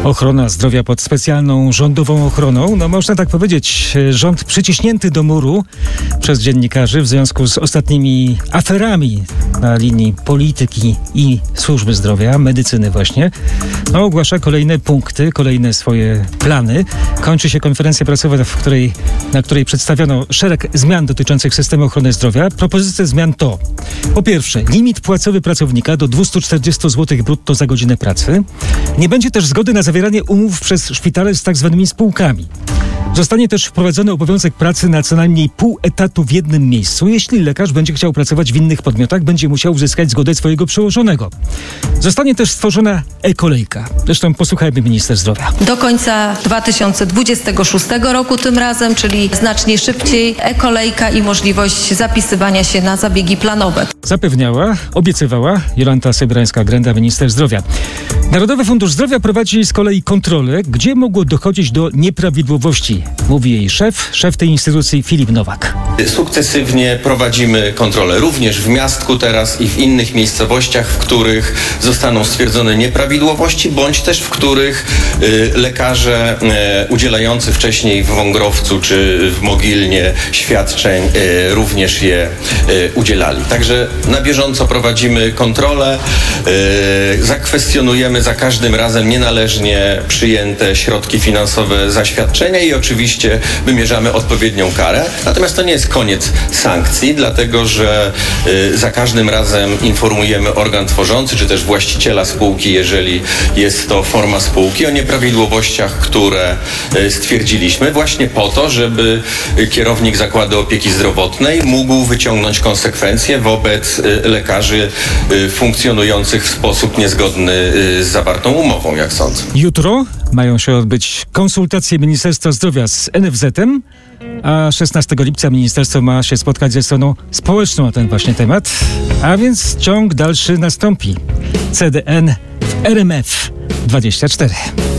Ochrona zdrowia pod specjalną rządową ochroną. No można tak powiedzieć, rząd przyciśnięty do muru przez dziennikarzy w związku z ostatnimi aferami na linii polityki i służby zdrowia, medycyny właśnie. No, ogłasza kolejne punkty, kolejne swoje plany. Kończy się konferencja prasowa, na której przedstawiono szereg zmian dotyczących systemu ochrony zdrowia. Propozycje zmian to: po pierwsze, limit płacowy pracownika do 240 zł brutto za godzinę pracy. Nie będzie też zgody na zawieranie umów przez szpitale z tak zwanymi spółkami. Zostanie też wprowadzony obowiązek pracy na co najmniej pół etatu w jednym miejscu. Jeśli lekarz będzie chciał pracować w innych podmiotach, będzie musiał uzyskać zgodę swojego przełożonego. Zostanie też stworzona e-kolejka. Zresztą posłuchajmy minister zdrowia. Do końca 2026 roku tym razem, czyli znacznie szybciej, e-kolejka i możliwość zapisywania się na zabiegi planowe. Zapewniała, obiecywała Jolanta Sybrańska-Grenda, minister zdrowia. Narodowy Fundusz Zdrowia prowadzi z kolei kontrolę, gdzie mogło dochodzić do nieprawidłowości. Mówi jej szef tej instytucji Filip Nowak. Sukcesywnie prowadzimy kontrolę również w Miastku teraz i w innych miejscowościach, w których zostaną stwierdzone nieprawidłowości, bądź też w których lekarze udzielający wcześniej w Wągrowcu czy w Mogilnie świadczeń również je udzielali. Także na bieżąco prowadzimy kontrolę, zakwestionujemy za każdym razem nienależnie przyjęte środki finansowe za świadczenia i oczywiście wymierzamy odpowiednią karę. Natomiast to nie jest koniec sankcji, dlatego że za każdym razem informujemy organ tworzący, czy też właściciela spółki, jeżeli jest to forma spółki, o nieprawidłowościach, które stwierdziliśmy, właśnie po to, żeby kierownik zakładu opieki zdrowotnej mógł wyciągnąć konsekwencje wobec lekarzy funkcjonujących w sposób niezgodny z zawartą umową, jak sądzę. Jutro mają się odbyć konsultacje Ministerstwa Zdrowia z NFZ-em, a 16 lipca ministerstwo ma się spotkać ze stroną społeczną na ten właśnie temat, a więc ciąg dalszy nastąpi. CDN w RMF 24.